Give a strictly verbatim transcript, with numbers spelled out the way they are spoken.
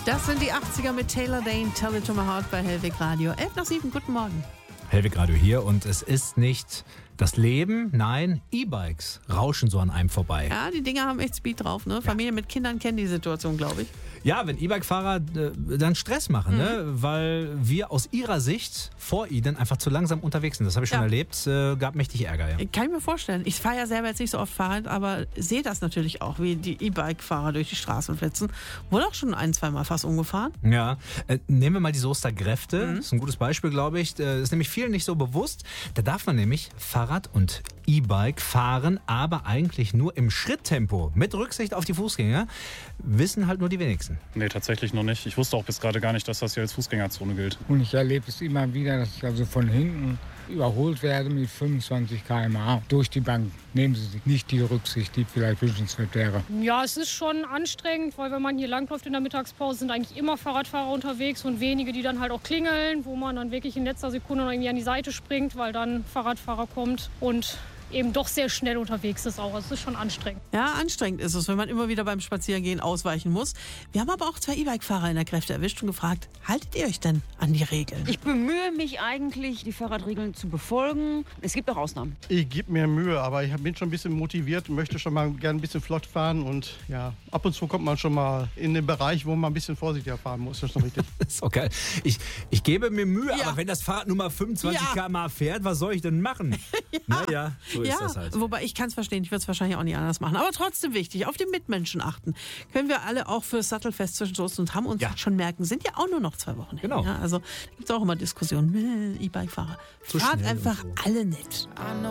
Das sind die achtziger mit Taylor Dane, Tell It To My Heart bei Hellwig Radio. elf nach sieben, guten Morgen. Hellwig Radio hier und es ist nicht das Leben, nein, E-Bikes rauschen so an einem vorbei. Ja, die Dinger haben echt Speed drauf, ne? Familien mit Kindern kennen die Situation, glaube ich. Ja, wenn E-Bike-Fahrer äh, dann Stress machen, mhm. ne? Weil wir aus ihrer Sicht vor ihnen einfach zu langsam unterwegs sind. Das habe ich schon ja. erlebt, äh, gab mächtig Ärger. Ja. Kann ich mir vorstellen. Ich fahre ja selber jetzt nicht so oft Fahrrad, aber sehe das natürlich auch, wie die E-Bike-Fahrer durch die Straßen flitzen. Wurde auch schon ein, zweimal fast umgefahren. Ja, äh, nehmen wir mal die Soester Gräfte. Mhm. Das ist ein gutes Beispiel, glaube ich. Das ist nämlich vielen nicht so bewusst. Da darf man nämlich Fahrrad und E-Bike fahren, aber eigentlich nur im Schritttempo. Mit Rücksicht auf die Fußgänger. Wissen halt nur die wenigsten. Nee, tatsächlich noch nicht. Ich wusste auch bis gerade gar nicht, dass das hier als Fußgängerzone gilt. Und ich erlebe es immer wieder, dass ich also von hinten überholt werde mit fünfundzwanzig Kilometer pro Stunde durch die Bank. Nehmen Sie sich nicht die Rücksicht, die vielleicht wünschenswert wäre. Ja, es ist schon anstrengend, weil wenn man hier langläuft in der Mittagspause, sind eigentlich immer Fahrradfahrer unterwegs und wenige, die dann halt auch klingeln, wo man dann wirklich in letzter Sekunde noch irgendwie an die Seite springt, weil dann Fahrradfahrer kommt und eben doch sehr schnell unterwegs ist auch. Es ist schon anstrengend. Ja, anstrengend ist es, wenn man immer wieder beim Spazierengehen ausweichen muss. Wir haben aber auch zwei E-Bike-Fahrer in der Kräfte erwischt und gefragt, haltet ihr euch denn an die Regeln? Ich bemühe mich eigentlich, die Fahrradregeln zu befolgen. Es gibt auch Ausnahmen. Ich gebe mir Mühe, aber ich bin schon ein bisschen motiviert, möchte schon mal gerne ein bisschen flott fahren und ja, ab und zu kommt man schon mal in den Bereich, wo man ein bisschen vorsichtiger fahren muss. Das ist schon richtig. Das ist okay. Ich, ich gebe mir Mühe, Ja. aber wenn das Fahrrad nur mal fünfundzwanzig Ja. Kilometer pro Stunde fährt, was soll ich denn machen? Ja. Naja, so ist Ja, das halt. wobei ich kann es verstehen, ich würde es wahrscheinlich auch nicht anders machen. Aber trotzdem wichtig, auf die Mitmenschen achten. Können wir alle auch für das Sattelfest zwischen Soest und Hamm uns Ja. schon merken, sind ja auch nur noch zwei Wochen hin. Genau. Ja, also da gibt es auch immer Diskussionen mit E-Bike-Fahrer. Zu Fahrt schnell einfach und so. alle nett. I know